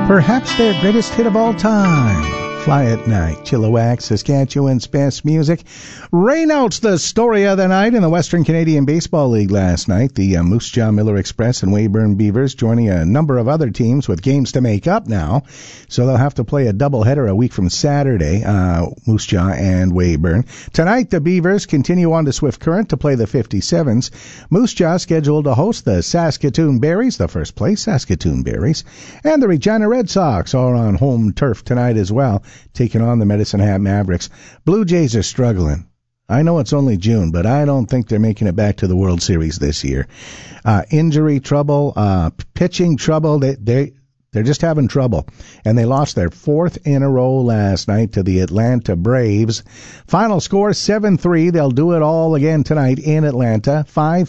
Perhaps their greatest hit of all time. Fly at Night, Chilliwack, Saskatchewan's best music. Rainouts, the story of the night in the Western Canadian Baseball League last night. The Moose Jaw Miller Express and Weyburn Beavers joining a number of other teams with games to make up now. So they'll have to play a doubleheader a week from Saturday, Moose Jaw and Weyburn. Tonight, the Beavers continue on to Swift Current to play the 57s. Moose Jaw scheduled to host the Saskatoon Berries, the first place Saskatoon Berries. And the Regina Red Sox are on home turf tonight as well, taking on the Medicine Hat Mavericks. Blue Jays are struggling. I know it's only June, but I don't think they're making it back to the World Series this year. Injury trouble, pitching trouble, they're just having trouble. And they lost their fourth in a row last night to the Atlanta Braves. Final score 7-3. They'll do it all again tonight in Atlanta,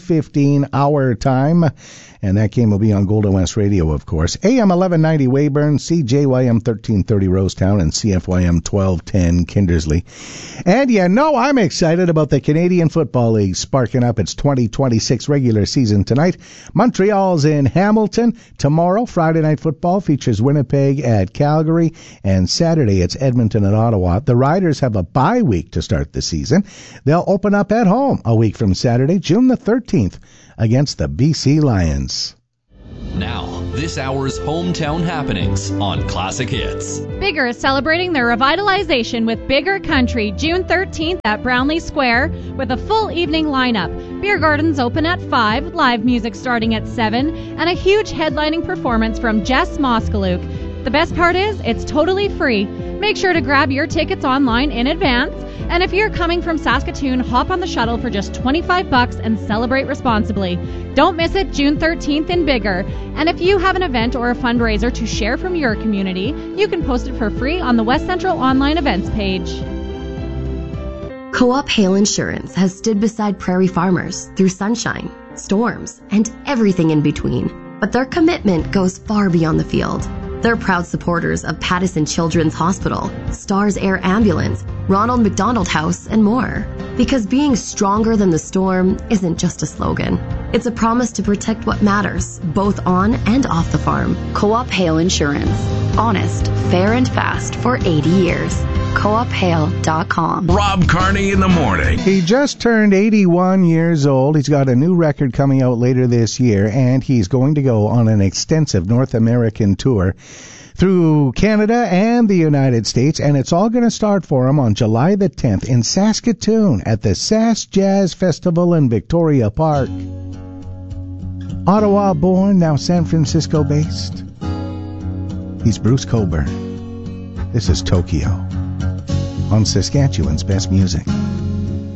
5:15 our time. And that game will be on Golden West Radio, of course. AM 1190 Weyburn, CJYM 1330 Rosetown, and CFYM 1210 Kindersley. And you know I'm excited about the Canadian Football League sparking up its 2026 regular season tonight. Montreal's in Hamilton. Tomorrow, Friday Night Football features Winnipeg at Calgary. And Saturday, it's Edmonton at Ottawa. The Riders have a bye week to start the season. They'll open up at home a week from Saturday, June the 13th. Against the BC Lions. Now, this hour's hometown happenings on Classic Hits. Bigger is celebrating their revitalization with Bigger Country, June 13th at Brownlee Square, with a full evening lineup. Beer gardens open at 5, live music starting at 7, and a huge headlining performance from Jess Moskaluk. The best part is, it's totally free. Make sure to grab your tickets online in advance. And if you're coming from Saskatoon, hop on the shuttle for just $25 and celebrate responsibly. Don't miss it, June 13th in Bigger. And if you have an event or a fundraiser to share from your community, you can post it for free on the West Central online events page. Co-op Hail Insurance has stood beside prairie farmers through sunshine, storms, and everything in between. But their commitment goes far beyond the field. They're proud supporters of Pattison Children's Hospital, Stars Air Ambulance, Ronald McDonald House, and more. Because being stronger than the storm isn't just a slogan. It's a promise to protect what matters, both on and off the farm. Co-op Hail Insurance. Honest, fair, and fast for 80 years. CoopHail.com. Rob Carney in the morning. He just turned 81 years old. He's got a new record coming out later this year, and he's going to go on an extensive North American tour through Canada and the United States, and it's all going to start for him on July the 10th in Saskatoon at the Sask Jazz Festival in Victoria Park. Ottawa-born, now San Francisco-based. He's Bruce Cockburn. This is Tokyo on Saskatchewan's best music.